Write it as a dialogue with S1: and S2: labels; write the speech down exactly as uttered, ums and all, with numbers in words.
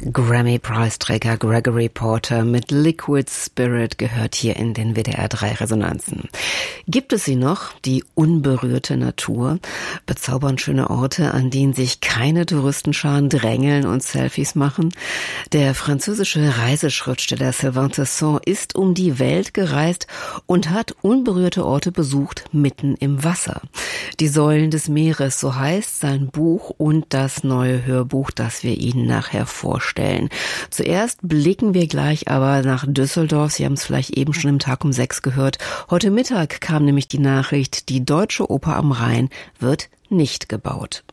S1: Grammy-Preisträger Gregory Porter mit Liquid Spirit gehört hier in den W D R drei Resonanzen. Gibt es sie noch, die unberührte Natur? Bezaubernd schöne Orte, an denen sich keine Touristenscharen drängeln und Selfies machen? Der französische Reiseschriftsteller Sylvain Tesson ist um die Welt gereist und hat unberührte Orte besucht, mitten im Wasser. Die Säulen des Meeres, so heißt sein Buch und das neue Hörbuch, das wir Ihnen nachher vorstellen. Zuerst blicken wir gleich aber nach Düsseldorf. Sie haben es vielleicht eben schon im Tag um sechs gehört. Heute Mittag kam nämlich die Nachricht, die Deutsche Oper am Rhein wird nicht gebaut.